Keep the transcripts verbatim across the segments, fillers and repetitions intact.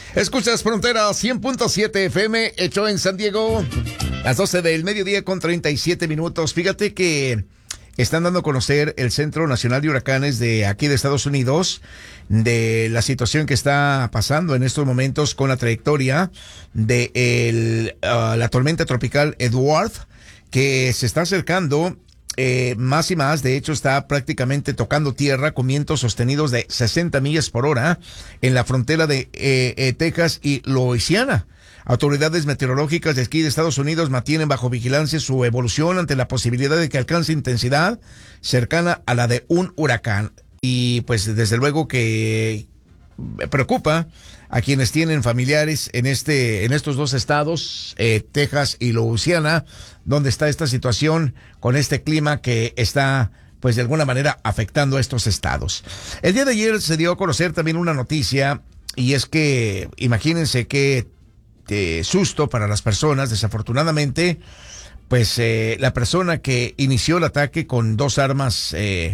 Escuchas Frontera cien punto siete F M, hecho en San Diego. Las doce del mediodía con treinta y siete minutos. Fíjate que están dando a conocer el Centro Nacional de Huracanes de aquí de Estados Unidos de la situación que está pasando en estos momentos con la trayectoria de el, uh, la tormenta tropical Edward, que se está acercando eh, más y más. De hecho, está prácticamente tocando tierra con vientos sostenidos de sesenta millas por hora en la frontera de eh, eh, Texas y Luisiana. Autoridades meteorológicas de aquí de Estados Unidos mantienen bajo vigilancia su evolución ante la posibilidad de que alcance intensidad cercana a la de un huracán. Y pues desde luego que preocupa a quienes tienen familiares en este, en estos dos estados, eh, Texas y Luisiana, donde está esta situación con este clima que está pues de alguna manera afectando a estos estados. El día de ayer se dio a conocer también una noticia, y es que imagínense que de susto para las personas. Desafortunadamente, pues eh, la persona que inició el ataque con dos armas eh,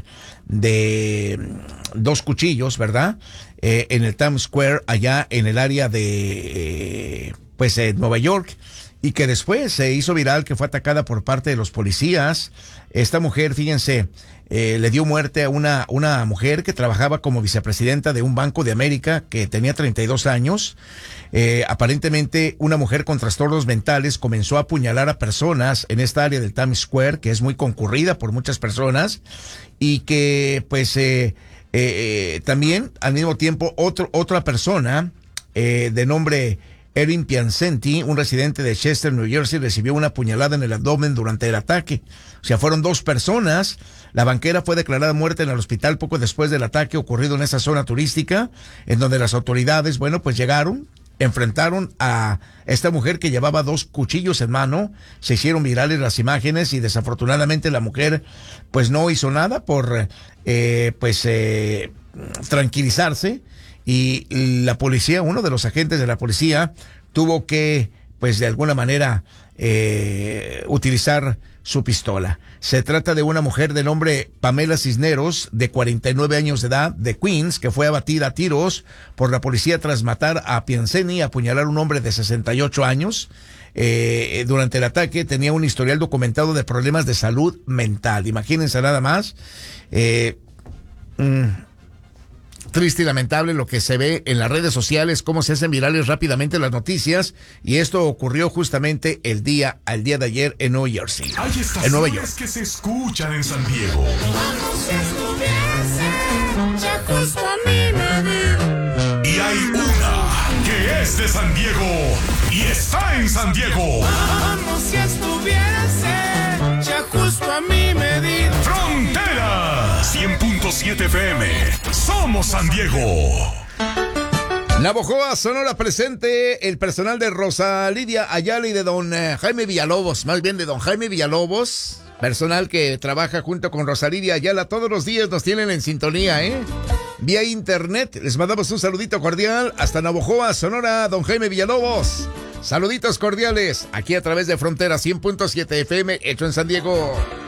de dos cuchillos, ¿verdad? Eh, en el Times Square, allá en el área de eh, pues eh, Nueva York, y que después se hizo viral que fue atacada por parte de los policías. Esta mujer, fíjense, eh, le dio muerte a una, una mujer que trabajaba como vicepresidenta de un Banco de América, que tenía treinta y dos años. Eh, aparentemente una mujer con trastornos mentales comenzó a apuñalar a personas en esta área del Times Square, que es muy concurrida por muchas personas, y que pues eh, eh, también al mismo tiempo otro, otra persona eh, de nombre Erin Piacenti, un residente de Chester, New Jersey, recibió una puñalada en el abdomen durante el ataque. O sea, fueron dos personas. La banquera fue declarada muerta en el hospital poco después del ataque ocurrido en esa zona turística, en donde las autoridades, bueno, pues llegaron, enfrentaron a esta mujer que llevaba dos cuchillos en mano. Se hicieron virales las imágenes y desafortunadamente la mujer pues no hizo nada por eh, pues eh, tranquilizarse. Y la policía, uno de los agentes de la policía, tuvo que, pues de alguna manera, eh, utilizar su pistola. Se trata de una mujer de nombre Pamela Cisneros, de cuarenta y nueve años de edad, de Queens, que fue abatida a tiros por la policía tras matar a Piacenti y apuñalar a un hombre de sesenta y ocho años. Eh, durante el ataque tenía un historial documentado de problemas de salud mental. Imagínense nada más. Eh, mm, Triste y lamentable lo que se ve en las redes sociales, cómo se hacen virales rápidamente las noticias, y esto ocurrió justamente el día, al día de ayer en New Jersey, hay estaciones en Nueva York. Que se escuchan en San Diego. Y hay una que es de San Diego y está en San Diego. Vamos si estuviese ya justo a mi medida. Frontera cien punto siete F M. Somos San Diego. Navojoa, Sonora presente, el personal de Rosa Lidia Ayala y de don eh, Jaime Villalobos, más bien de don Jaime Villalobos, personal que trabaja junto con Rosa Lidia Ayala todos los días, nos tienen en sintonía, ¿eh? Vía internet, les mandamos un saludito cordial hasta Navojoa, Sonora, don Jaime Villalobos. Saluditos cordiales, aquí a través de Frontera cien punto siete F M, hecho en San Diego.